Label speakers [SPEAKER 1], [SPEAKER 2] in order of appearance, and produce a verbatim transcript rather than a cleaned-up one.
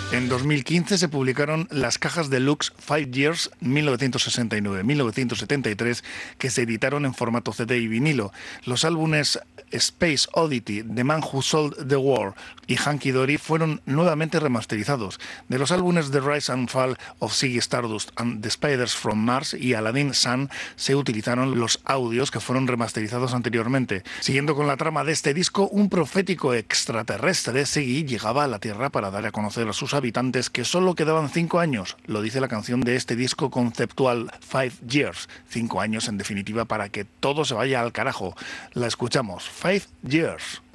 [SPEAKER 1] En dos mil quince se publicaron las cajas deluxe Five Years mil novecientos sesenta y nueve a mil novecientos setenta y tres que se editaron en formato C D y vinilo. Los álbumes Space Oddity, The Man Who Sold the World y Hunky Dory fueron nuevamente remasterizados. De los álbumes The Rise and Fall of Ziggy Stardust and The Spiders from Mars y Aladdin Sun se utilizaron los audios que fueron remasterizados anteriormente. Siguiendo con la trama de este disco, un profético extraterrestre, Ziggy, llegaba a la Tierra para dar a conocer a sus habitantes que solo quedaban cinco años. Lo dice la canción de este disco conceptual Five Years. Cinco años en definitiva para que todo se vaya al carajo. La escuchamos. Five Years.